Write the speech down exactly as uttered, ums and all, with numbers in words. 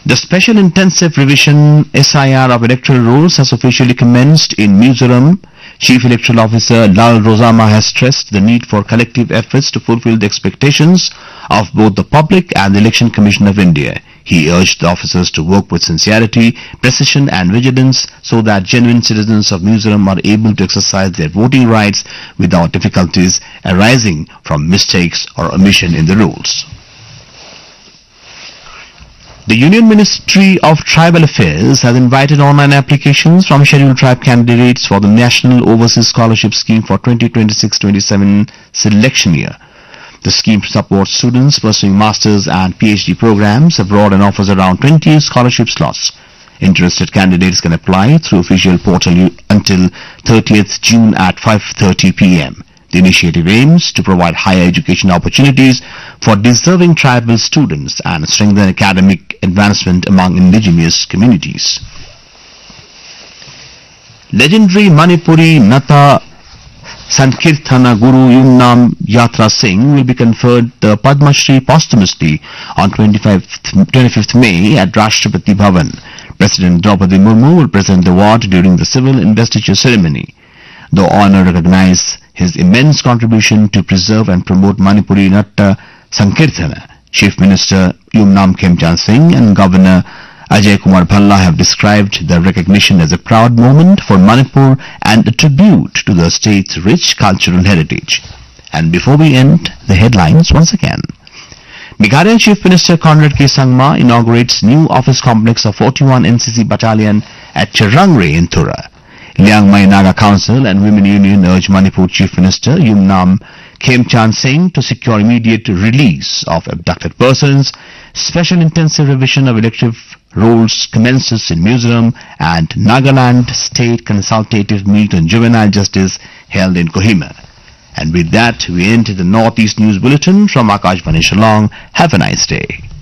The Special Intensive Revision S I R of electoral rolls has officially commenced in Mizoram. Chief Electoral Officer Lal Rozama has stressed the need for collective efforts to fulfill the expectations of both the public and the Election Commission of India. He urged the officers to work with sincerity, precision and vigilance so that genuine citizens of Mizoram are able to exercise their voting rights without difficulties arising from mistakes or omission in the rules. The Union Ministry of Tribal Affairs has invited online applications from scheduled tribe candidates for the National Overseas Scholarship Scheme for twenty twenty-six twenty-seven selection year. The scheme supports students pursuing masters and PhD programs abroad and offers around twenty scholarship slots. Interested candidates can apply through official portal until thirtieth June at five thirty p m The initiative aims to provide higher education opportunities for deserving tribal students and strengthen academic advancement among indigenous communities. Legendary Manipuri Nata Sankirtana Guru Yumnam Yatra Singh will be conferred the Padma Shri posthumously on twenty-fifth May at Rashtrapati Bhavan. President Draupadi Murmu will present the award during the civil investiture ceremony. The honor recognizes his immense contribution to preserve and promote Manipuri Natta Sankirtana. Chief Minister Yumnam Khemchand Singh and Governor Ajay Kumar Bhalla have described the recognition as a proud moment for Manipur and a tribute to the state's rich cultural heritage. And before we end, the headlines once again. Meghalaya Chief Minister Conrad K. Sangma inaugurates new office complex of forty-one N C C Battalion at Charangre in Thura. Liang Mai Naga Council and Women Union urge Manipur Chief Minister Yumnam Khemchand Singh to secure immediate release of abducted persons. Special intensive revision of elective rolls commences in Mizoram, and Nagaland State Consultative Meet on Juvenile Justice held in Kohima. And with that, we end the Northeast News Bulletin from Akashvani Shillong. Have a nice day.